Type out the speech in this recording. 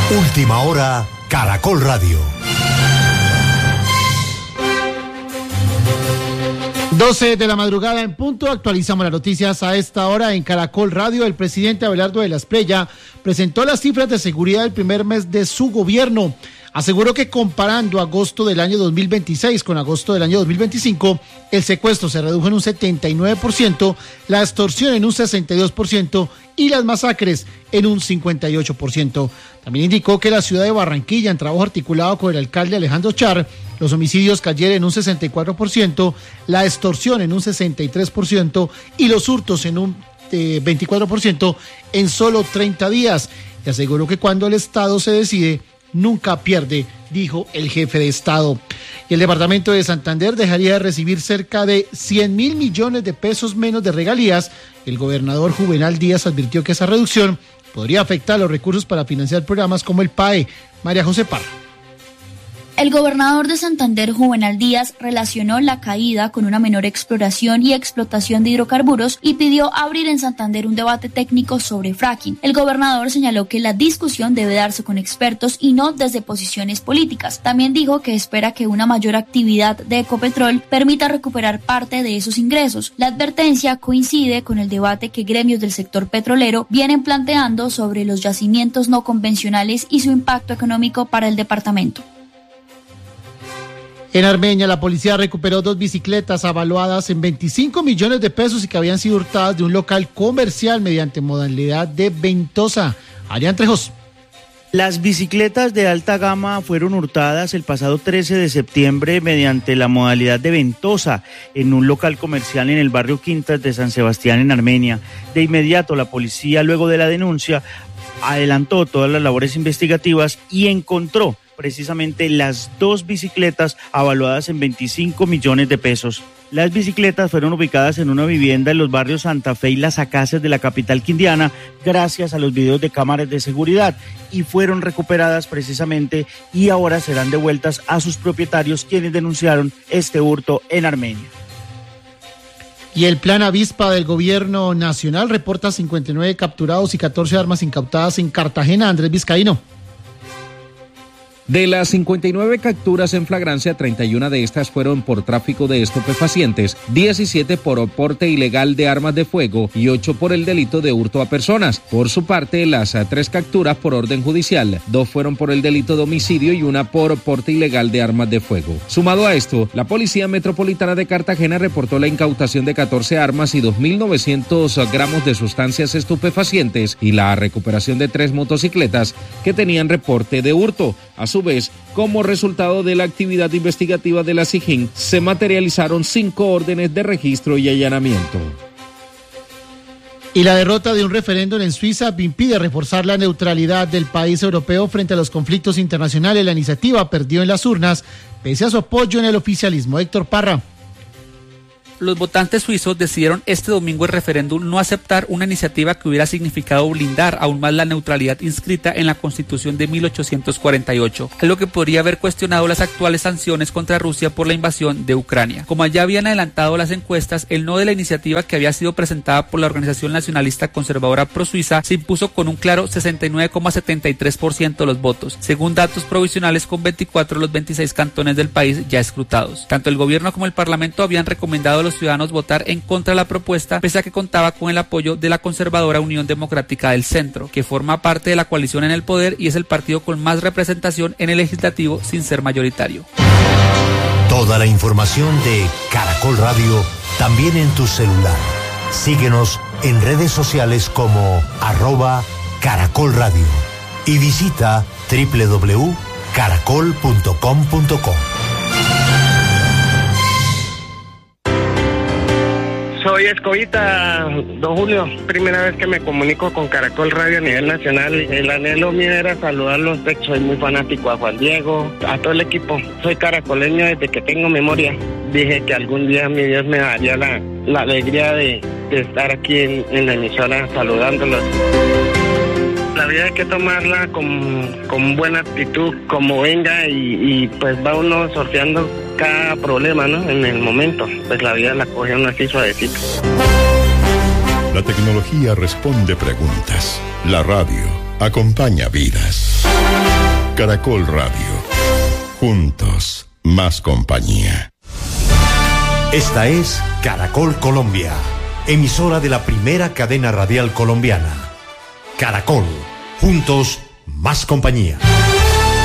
Última hora, Caracol Radio. 12 de la madrugada en punto, actualizamos las noticias a esta hora en Caracol Radio. El presidente Abelardo de la Espriella presentó las cifras de seguridad del primer mes de su gobierno. Aseguró que comparando agosto del año 2026 con agosto del año 2025, el secuestro se redujo en un 79%, la extorsión en un 62% y las masacres en un 58%. También indicó que la ciudad de Barranquilla, en trabajo articulado con el alcalde Alejandro Char, los homicidios cayeron en un 64%, la extorsión en un 63% y los hurtos en un 24% en solo 30 días. Y aseguró que cuando el Estado se decide, nunca pierde, dijo el jefe de Estado. Y el departamento de Santander dejaría de recibir cerca de 100.000 millones de pesos menos de regalías. El gobernador Juvenal Díaz advirtió que esa reducción podría afectar los recursos para financiar programas como el PAE. María José Parra. El gobernador de Santander, Juvenal Díaz, relacionó la caída con una menor exploración y explotación de hidrocarburos y pidió abrir en Santander un debate técnico sobre fracking. El gobernador señaló que la discusión debe darse con expertos y no desde posiciones políticas. También dijo que espera que una mayor actividad de Ecopetrol permita recuperar parte de esos ingresos. La advertencia coincide con el debate que gremios del sector petrolero vienen planteando sobre los yacimientos no convencionales y su impacto económico para el departamento. En Armenia, la policía recuperó 2 bicicletas avaluadas en 25 millones de pesos y que habían sido hurtadas de un local comercial mediante modalidad de ventosa. Adrián Trejos. Las bicicletas de alta gama fueron hurtadas el pasado 13 de septiembre mediante la modalidad de ventosa en un local comercial en el barrio Quintas de San Sebastián, en Armenia. De inmediato, la policía, luego de la denuncia, adelantó todas las labores investigativas y encontró precisamente las 2 bicicletas avaluadas en 25 millones de pesos. Las bicicletas fueron ubicadas en una vivienda en los barrios Santa Fe y Las Acacias de la capital quindiana, gracias a los videos de cámaras de seguridad, y fueron recuperadas precisamente y ahora serán devueltas a sus propietarios, quienes denunciaron este hurto en Armenia. Y el plan Avispa del gobierno nacional reporta 59 capturados y 14 armas incautadas en Cartagena. Andrés Vizcaíno. De las 59 capturas en flagrancia, 31 de estas fueron por tráfico de estupefacientes, 17 por porte ilegal de armas de fuego y 8 por el delito de hurto a personas. Por su parte, las 3 capturas por orden judicial, 2 fueron por el delito de homicidio y 1 por porte ilegal de armas de fuego. Sumado a esto, la Policía Metropolitana de Cartagena reportó la incautación de 14 armas y 2.900 gramos de sustancias estupefacientes y la recuperación de 3 motocicletas que tenían reporte de hurto. A su vez, como resultado de la actividad investigativa de la SIJIN, se materializaron 5 órdenes de registro y allanamiento. Y la derrota de un referéndum en Suiza impide reforzar la neutralidad del país europeo frente a los conflictos internacionales. La iniciativa perdió en las urnas, pese a su apoyo en el oficialismo. Héctor Parra. Los votantes suizos decidieron este domingo en referéndum no aceptar una iniciativa que hubiera significado blindar aún más la neutralidad inscrita en la Constitución de 1848, algo que podría haber cuestionado las actuales sanciones contra Rusia por la invasión de Ucrania. Como ya habían adelantado las encuestas, el no de la iniciativa, que había sido presentada por la organización nacionalista conservadora pro-suiza, se impuso con un claro 69,73% de los votos, según datos provisionales con 24 de los 26 cantones del país ya escrutados. Tanto el gobierno como el parlamento habían recomendado los ciudadanos votar en contra de la propuesta, pese a que contaba con el apoyo de la conservadora Unión Democrática del Centro, que forma parte de la coalición en el poder y es el partido con más representación en el legislativo sin ser mayoritario. Toda la información de Caracol Radio también en tu celular. Síguenos en redes sociales como @Caracol Radio y visita www.caracol.com.co. Soy Escobita, don Julio. Primera vez que me comunico con Caracol Radio a nivel nacional. El anhelo mío era saludarlos. De hecho, soy muy fanático a Juan Diego, a todo el equipo. Soy caracoleño desde que tengo memoria. Dije que algún día mi Dios me daría la alegría de estar aquí en la emisora saludándolos. La vida hay que tomarla con buena actitud, como venga, y pues va uno sorteando cada problema, ¿no? En el momento, pues la vida la coge uno así suavecito. La tecnología responde preguntas. La radio acompaña vidas. Caracol Radio. Juntos, más compañía. Esta es Caracol Colombia, emisora de la primera cadena radial colombiana. Caracol, juntos, más compañía.